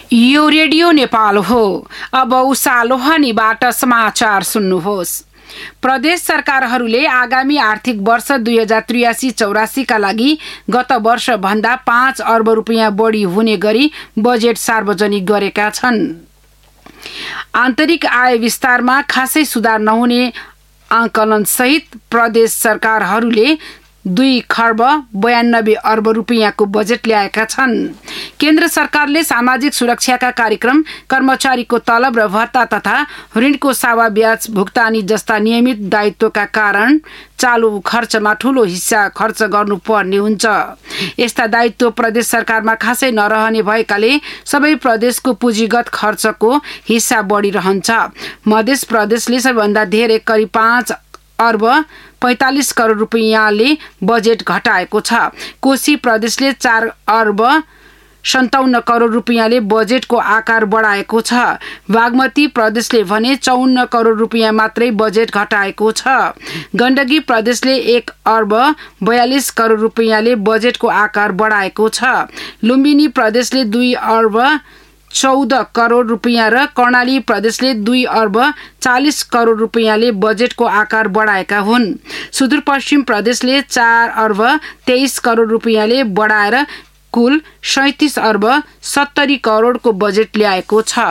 यो रेडियो नेपाल हो। अब उसालोहनीबाट समाचार सुन्नुहोस्। प्रदेश सरकारहरूले आगामी आर्थिक वर्ष 2083-84 का लागि गत वर्ष भन्दा 5 अर्ब रुपैयाँ बढी हुने गरी बजेट सार्वजनिक गरेका छन्। आन्तरिक आय विस्तारमा खासै सुधार नहुने आंकलन सहित प्रदेश सरकारहरूले 2 खर्ब 92 अर्ब रुपैयाँको बजेट ल्याएका छन्। केन्द्र सरकारले सामाजिक सुरक्षाका कार्यक्रम, कर्मचारीको तलब र भत्ता तथा ऋणको सावा ब्याज भुक्तानी जस्ता नियमित दायित्वका कारण चालू खर्चमा ठूलो हिस्सा खर्च गर्नुपर्ने हुन्छ। यस्ता दायित्व प्रदेश सरकारमा खासै नरहने भएकाले सबै प्रदेशको पुँजीगत खर्चको हिस्सा बढिरहन्छ। मध्य प्रदेशले सबैभन्दा धेरै करिब 5 अर्ब 45 करोड रुपैयाँले बजेट घटाएको छ। कोशी प्रदेशले 4 अर्ब 57 करोड रुपैयाँले बजेटको आकार बढाएको छ। बागमती प्रदेशले भने 54 करोड रुपैयाँ मात्रै बजेट घटाएको छ। गण्डकी प्रदेशले 1 अर्ब 42 करोड रुपैयाँले बजेटको आकार बढाएको छ। लुम्बिनी प्रदेशले 2 अर्ब 14 करोड रुपैयाँ र कर्णाली प्रदेशले 2 अर्ब 40 करोड रुपैयाँले बजेटको आकार बढाएका हुन्। सुदूरपश्चिम प्रदेशले 4 अर्ब 23 करोड रुपैयाँले बढाएर कुल 37 अर्ब 70 करोडको बजेट ल्याएको छ।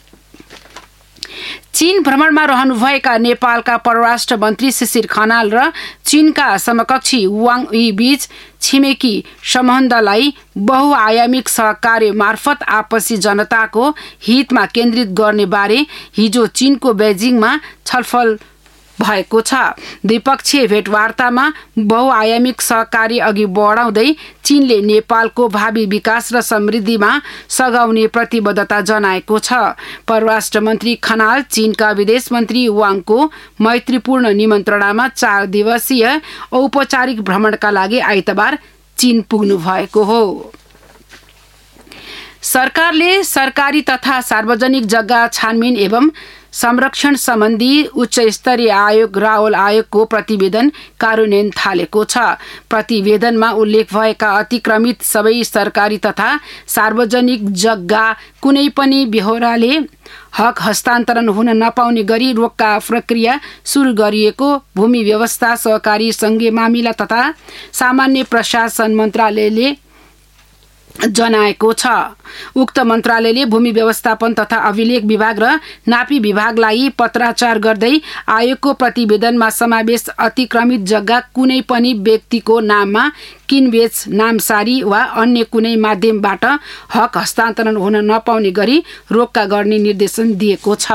चीन भ्रमणमा रहनुभएका नेपालका परराष्ट्र मन्त्री शिशिर खनाल र चीनका समकक्षी वाङ यी बीच छिमेकी सम्बन्धलाई बहुआयामिक सहकार्य मार्फत आपसी जनताको हितमा केन्द्रित गर्ने बारे हिजो चीनको बेजिङमा छलफल भएको छ। द्विपक्षीय भेटवार्तामा बहुआयामिक सहकार्य अघि बढाउँदै चीनले नेपालको भावी विकास र समृद्धिमा सघाउने प्रतिबद्धता जनाएको छ। परराष्ट्र मन्त्री खनाल चीनका विदेश मन्त्री वाङको मैत्रीपूर्ण निमन्त्रणामा 4 दिवसीय औपचारिक भ्रमणका लागि आइतबार चीन पुग्नु भएको हो। सरकारले सरकारी तथा सार्वजनिक जग्गा छानबिन एवं संरक्षण सम्बन्धी उच्च स्तरीय आयोग रावल आयोगको प्रतिवेदन कार्यान्वयन थालेको छ। प्रतिवेदनमा उल्लेख भएका अतिक्रमित सबै सरकारी तथा सार्वजनिक जग्गा कुनै पनि बेहोराले हक हस्तान्तरण हुन नपाउने गरी रोक्का प्रक्रिया सुरु गरिएको भूमि व्यवस्था, सहकारी संघीय मामिला तथा सामान्य प्रशासन मन्त्रालयले जनाएको छ। उक्त मन्त्रालयले भूमि व्यवस्थापन तथा अभिलेख विभाग र नापी विभागलाई पत्राचार गर्दै आयोगको प्रतिवेदनमा समावेश अतिक्रमित जग्गा कुनै पनि व्यक्तिको नाममा किनबेच, नामसारी वा अन्य कुनै माध्यमबाट हक हस्तान्तरण हुन नपाउने गरी रोक्का गर्ने निर्देशन दिएको छ।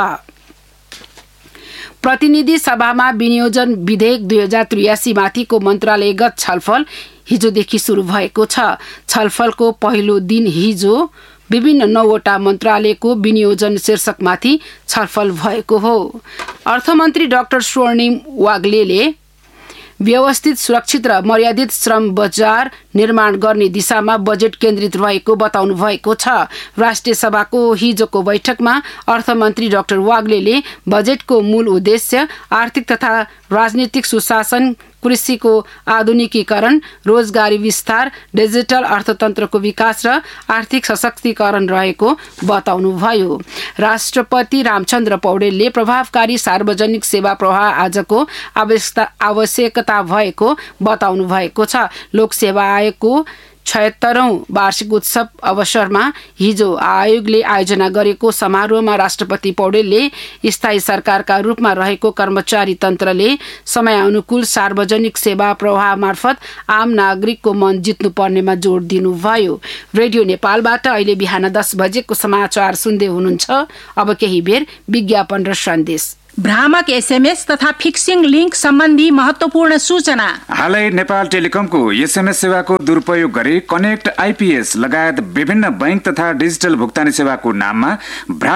प्रतिनिधि सभामा विनियोजन विधेयक 2083 माथिको मन्त्रालयगत छलफल हिजोदेखि सुरु भएको छ। छलफलको पहिलो दिन हिजो विभिन्न 9वटा मन्त्रालयको विनियोजन शीर्षकमाथि छलफल भएको हो। अर्थमन्त्री डाक्टर स्वर्णिम वाग्लेले व्यवस्थित, सुरक्षित र मर्यादित श्रम बजार निर्माण गर्ने दिशामा बजेट केन्द्रित रहेको बताउनु भएको छ। राष्ट्रिय सभाको हिजोको बैठकमा अर्थमन्त्री डाक्टर वाग्लेले बजेटको मूल उद्देश्य आर्थिक तथा राजनीतिक सुशासन, कृषिको आधुनिकीकरण, रोजगारी विस्तार, डिजिटल अर्थतन्त्रको विकास र आर्थिक सशक्तिकरण रहेको बताउनुभयो। राष्ट्रपति रामचन्द्र पौडेलले प्रभावकारी सार्वजनिक सेवा प्रवाह आजको आवश्यकता भएको बताउनु भएको छ। लोकसेवा आयोगको 76औं वार्षिक उत्सव अवसरमा हिजो आयोगले आयोजना गरेको समारोहमा राष्ट्रपति पौडेलले स्थायी सरकारका रूपमा रहेको कर्मचारी तन्त्रले समयानुकूल सार्वजनिक सेवा प्रवाह मार्फत आम नागरिकको मन जित्नु पर्नेमा जोड दिनुभयो। रेडियो नेपालबाट अहिले बिहान 10 बजेको समाचार सुन्दै हुनुहुन्छ। अब केही बेर विज्ञापन र सन्देश। भ्रामक एसएमएस तथा फिक्सिङ लिङ्क सम्बन्धी महत्त्वपूर्ण सूचना। हालै नेपाल टेलिकमको एसएमएस सेवाको दुरुपयोग गरी कनेक्ट आइपीएस लगायत विभिन्न बैंक तथा डिजिटल भुक्तानी सेवाको नाममा भ्रामक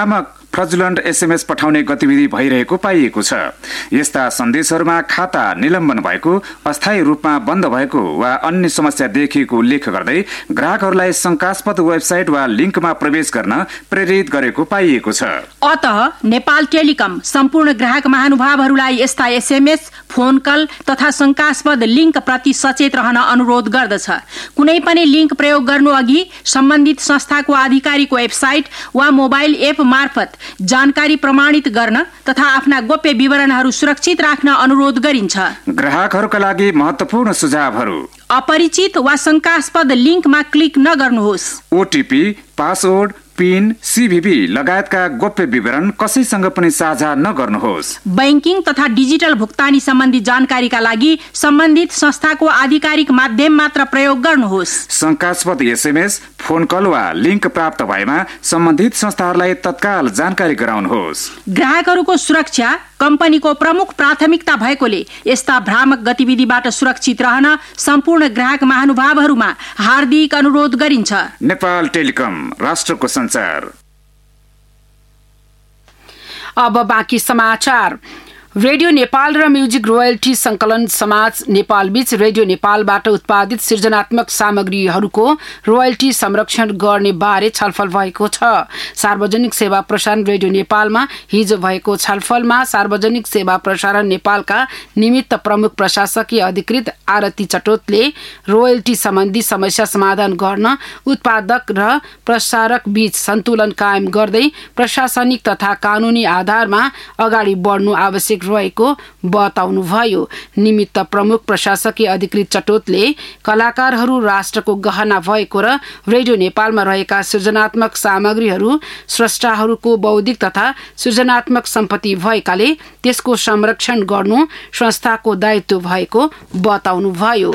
फ्रजुलन्ट एसएमएस पठाउने गतिविधि भइरहेको पाइएको छ। यस्ता सन्देशहरूमा खाता निलम्बन भएको, अस्थायी रूपमा बन्द भएको वा अन्य समस्या देखिएको उल्लेख गर्दै ग्राहकहरूलाई शंकास्पद वेबसाइट वा लिङ्कमा प्रवेश गर्न प्रेरित गरेको पाइएको छ। अतः नेपाल टेलिकम सम्पूर्ण ग्राहक महानुभावहरूलाई यस्ता एसएमएस, फोन कल तथा शंकास्पद लिङ्क प्रति सचेत रहन अनुरोध गर्दछ। कुनै पनि लिङ्क प्रयोग गर्नु अघि सम्बन्धित संस्थाको आधिकारिक वेबसाइट वा मोबाइल एप मार्फत जानकारी प्रमाणित गर्न तथा आफ्ना गोप्य विवरणहरू सुरक्षित राख्न अनुरोध गरिन्छ। ग्राहकहरूका लागि महत्त्वपूर्ण सुझावहरू: अपरिचित वा शंकास्पद लिङ्कमा क्लिक नगर्नुहोस्। ओटीपी, पासवर्ड, पिन, सीभीबी लगायतका गोप्य विवरण कसैसँग पनि साझा नगर्नुहोस्। बैंकिङ तथा डिजिटल भुक्तानी सम्बन्धी जानकारीका लागि सम्बन्धित संस्थाको आधिकारिक माध्यम मात्र प्रयोग गर्नुहोस्। शंकास्पद एसएमएस, फोन कल वा लिङ्क प्राप्त भएमा सम्बन्धित संस्थाहरूलाई तत्काल जानकारी गराउनुहोस्। ग्राहकहरूको सुरक्षा कम्पनीको प्रमुख प्राथमिकता भएकोले यस्ता भ्रामक गतिविधिबाट सुरक्षित रहन सम्पूर्ण ग्राहक महानुभावहरूमा हार्दिक अनुरोध गरिन्छ। नेपाल टेलिकम, राष्ट्रको संचार। अब बाँकी समाचार। रेडियो नेपाल र म्युजिक रोयल्टी संकलन समाज नेपाल बीच रेडियो नेपालबाट उत्पादित सृजनात्मक सामग्रीहरूको रोयल्टी संरक्षण गर्ने बारे छलफल भएको छ। सार्वजनिक सेवा प्रसारण रेडियो नेपालमा हिजो भएको छलफलमा सार्वजनिक सेवा प्रसारण नेपालका निमित्त प्रमुख प्रशासकीय अधिकृत आरती चटोतले रोयल्टी सम्बन्धी समस्या समाधान गर्न उत्पादक र प्रसारक बीच सन्तुलन कायम गर्दै प्रशासनिक तथा कानूनी आधारमा अगाडि बढ्नु आवश्यक रहेको बताउनुभयो। निमित्त प्रमुख प्रशासकीय अधिकृत चटोतले कलाकारहरू राष्ट्रको गहना भएको र रेडियो नेपालमा रहेका सृजनात्मक सामग्रीहरू स्रष्टाहरूको बौद्धिक तथा सृजनात्मक सम्पत्ति भएकाले त्यसको संरक्षण गर्नु संस्थाको दायित्व भएको बताउनुभयो।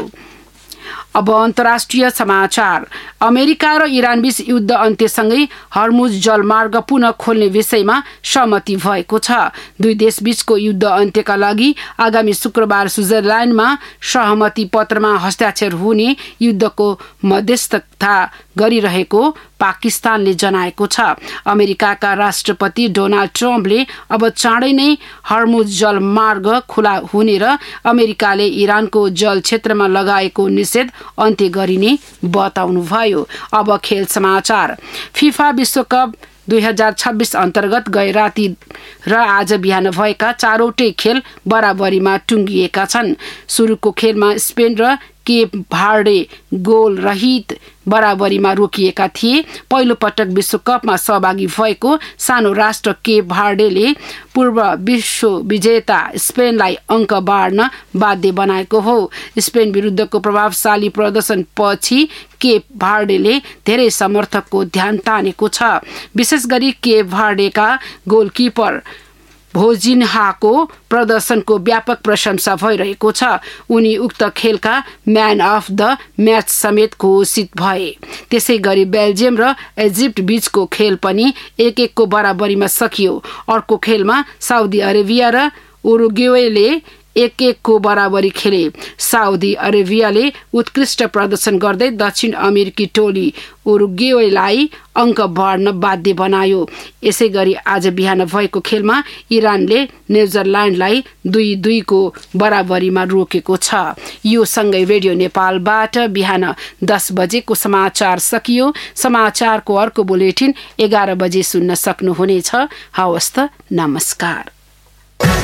अब अन्तर्राष्ट्रिय समाचार। अमेरिका र इरानबीच युद्ध अन्त्यसँगै हर्मुज जलमार्ग पुनः खोल्ने विषयमा सहमति भएको छ। दुई देशबीचको युद्ध अन्त्यका लागि आगामी शुक्रबार स्विजरल्याण्डमा सहमति पत्रमा हस्ताक्षर हुने युद्धको मध्यस्थता गरिरहेको पाकिस्तानले जनाएको छ। अमेरिकाका राष्ट्रपति डोनाल्ड ट्रम्पले अब चाँडै नै हर्मुज जलमार्ग खुला हुने र अमेरिकाले इरानको जल क्षेत्रमा लगाएको निषेध अन्त्य गरिने बताउनुभयो। अब खेल समाचार। फिफा विश्वकप 2026 अन्तर्गत गए राति र आज बिहान भएका चारवटै खेल बराबरीमा टुङ्गिएका छन्। सुरुको खेलमा स्पेन र केप भार्डे गोल रहित बराबरीमा रोकिएका थिए। पहिलो पटक विश्वकपमा सहभागी भएको सानो राष्ट्र केप भार्डेले पूर्व विश्व विजेता स्पेनलाई अङ्क बाँड्न बाध्य बनाएको हो। स्पेन विरुद्धको प्रभावशाली प्रदर्शन पछि केप भार्डेले धेरै समर्थकको ध्यान तानेको छ। विशेष गरी केप भार्डेका गोलकिपर भोजिन्हाको प्रदर्शनको व्यापक प्रशंसा भइरहेको छ। उनी उक्त खेलका म्यान अफ द म्याच समेत घोषित भए। त्यसै गरी बेल्जियम र इजिप्ट बीचको खेल पनि 1-1 को बराबरीमा सकियो। अर्को खेलमा साउदी अरेबिया र उरुग्वेले 1-1 को बराबरी खेले। साउदी अरेबियाले उत्कृष्ट प्रदर्शन गर्दै दक्षिण अमेरिकी टोली उरुग्वेलाई अङ्क बाँड्न बाध्य बनायो। यसै गरी आज बिहान भएको खेलमा इरानले नेदरल्यान्डलाई 2-2 को बराबरीमा रोकेको छ। यो सँगै रेडियो नेपालबाट बिहान 10 बजेको समाचार सकियो। समाचारको अर्को बुलेटिन 11 बजे सुन्न सक्नुहुनेछ। हवस् त, नमस्कार।